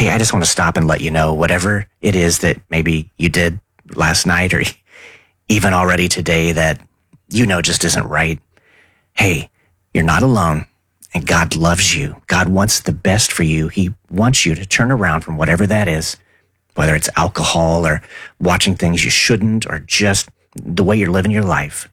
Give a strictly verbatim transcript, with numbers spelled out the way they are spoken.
hey, I just want to stop and let you know whatever it is that maybe you did last night or even already today that you know just isn't right. Hey, you're not alone, and God loves you. God wants the best for you. He wants you to turn around from whatever that is, whether it's alcohol or watching things you shouldn't or just the way you're living your life.